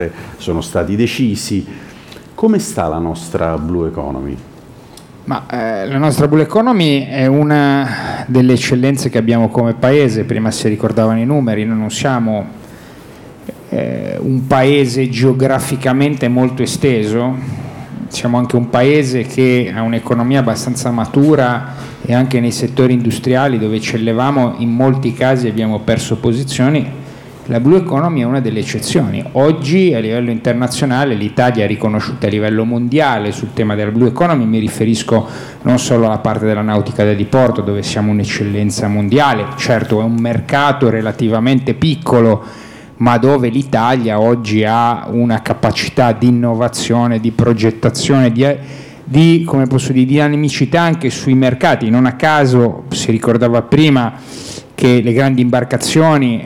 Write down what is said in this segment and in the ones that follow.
sono stati decisi. Come sta la nostra Blue Economy? La nostra Blue Economy è una delle eccellenze che abbiamo come paese. Prima si ricordavano i numeri, noi non siamo un paese geograficamente molto esteso, siamo anche un paese che ha un'economia abbastanza matura e anche nei settori industriali dove eccellevamo in molti casi abbiamo perso posizioni. La Blue Economy è una delle eccezioni. Oggi a livello internazionale l'Italia è riconosciuta a livello mondiale sul tema della Blue Economy, mi riferisco non solo alla parte della nautica da diporto dove siamo un'eccellenza mondiale, certo è un mercato relativamente piccolo, ma dove l'Italia oggi ha una capacità di innovazione, di progettazione, di come posso dire, dinamicità anche sui mercati. Non a caso si ricordava prima che le grandi imbarcazioni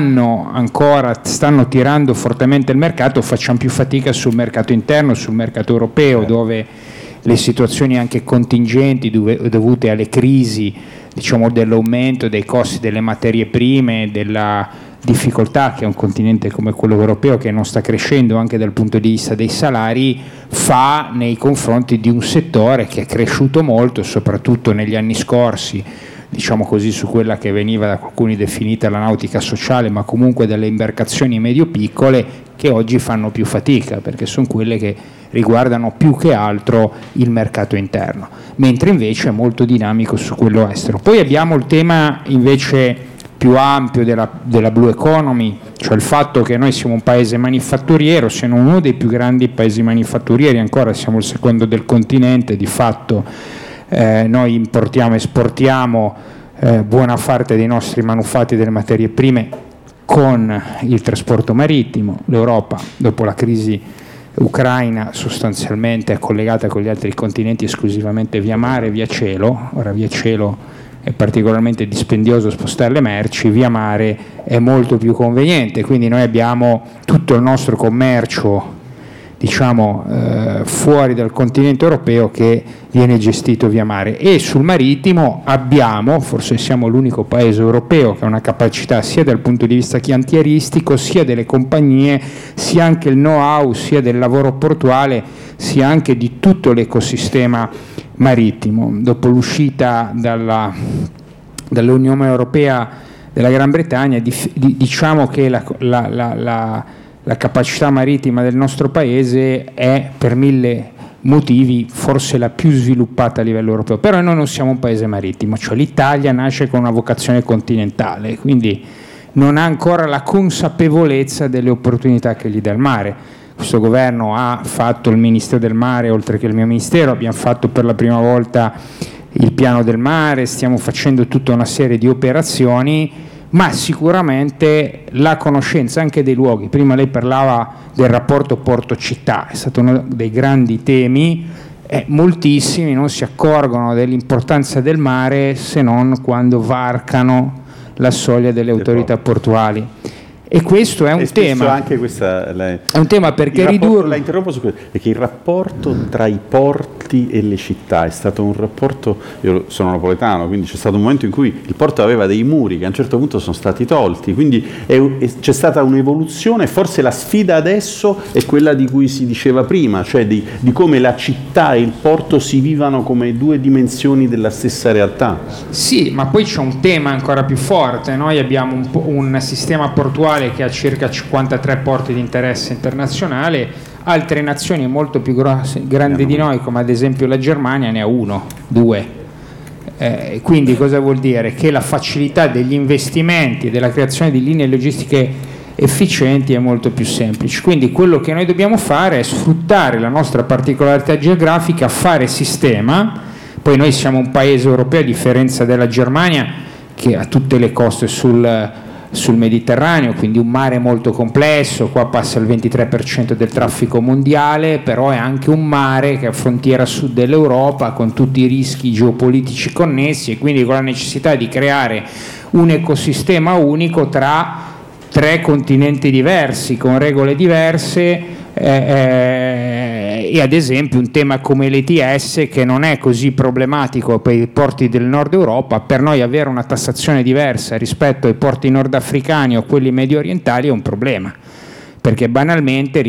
stanno tirando fortemente il mercato, facciamo più fatica sul mercato interno, sul mercato europeo, dove le situazioni anche contingenti dovute alle crisi, diciamo, dell'aumento dei costi delle materie prime, della difficoltà che un continente come quello europeo, che non sta crescendo anche dal punto di vista dei salari, fa nei confronti di un settore che è cresciuto molto, soprattutto negli anni scorsi, diciamo così, su quella che veniva da alcuni definita la nautica sociale, ma comunque delle imbarcazioni medio-piccole che oggi fanno più fatica, perché sono quelle che riguardano più che altro il mercato interno, mentre invece è molto dinamico su quello estero. Poi abbiamo il tema invece più ampio della Blue Economy, cioè il fatto che noi siamo un paese manifatturiero, se non uno dei più grandi paesi manifatturieri, ancora siamo il secondo del continente, di fatto noi importiamo e esportiamo buona parte dei nostri manufatti delle materie prime con il trasporto marittimo. L'Europa, dopo la crisi ucraina, sostanzialmente è collegata con gli altri continenti esclusivamente via mare e via cielo. Ora via cielo è particolarmente dispendioso spostare le merci, via mare è molto più conveniente, quindi noi abbiamo tutto il nostro commercio, diciamo, fuori dal continente europeo che viene gestito via mare, e sul marittimo abbiamo, forse siamo l'unico paese europeo che ha una capacità sia dal punto di vista chiantieristico, sia delle compagnie, sia anche il know-how, sia del lavoro portuale, sia anche di tutto l'ecosistema marittimo. Dopo l'uscita dall'Unione Europea della Gran Bretagna, diciamo che la capacità marittima del nostro paese è per mille motivi forse la più sviluppata a livello europeo, però noi non siamo un paese marittimo, cioè l'Italia nasce con una vocazione continentale, quindi non ha ancora la consapevolezza delle opportunità che gli dà il mare. Questo governo ha fatto il Ministero del Mare, oltre che il mio Ministero, abbiamo fatto per la prima volta il piano del mare, stiamo facendo tutta una serie di operazioni, ma sicuramente la conoscenza anche dei luoghi. Prima lei parlava del rapporto porto-città, è stato uno dei grandi temi, moltissimi non si accorgono dell'importanza del mare se non quando varcano la soglia delle autorità portuali. E questo è un tema. Anche questa, è un tema perché ridurlo. La interrompo su questo, perché il rapporto tra i porti e le città è stato un rapporto. Io sono napoletano, quindi c'è stato un momento in cui il porto aveva dei muri che a un certo punto sono stati tolti, quindi c'è stata un'evoluzione. Forse la sfida adesso è quella di cui si diceva prima, cioè di come la città e il porto si vivano come due dimensioni della stessa realtà. Sì, ma poi c'è un tema ancora più forte. Noi abbiamo un sistema portuale che ha circa 53 porti di interesse internazionale, altre nazioni molto più grandi di noi, come ad esempio la Germania, ne ha 1, 2. Quindi cosa vuol dire? Che la facilità degli investimenti e della creazione di linee logistiche efficienti è molto più semplice. Quindi quello che noi dobbiamo fare è sfruttare la nostra particolarità geografica, fare sistema. Poi noi siamo un paese europeo, a differenza della Germania, che ha tutte le coste sul Mediterraneo, quindi un mare molto complesso. Qua passa il 23% del traffico mondiale, però è anche un mare che è frontiera sud dell'Europa, con tutti i rischi geopolitici connessi, e quindi con la necessità di creare un ecosistema unico tra 3 continenti diversi, con regole diverse, e ad esempio un tema come l'ETS, che non è così problematico per i porti del nord Europa, per noi avere una tassazione diversa rispetto ai porti nordafricani o quelli medio orientali è un problema, perché banalmente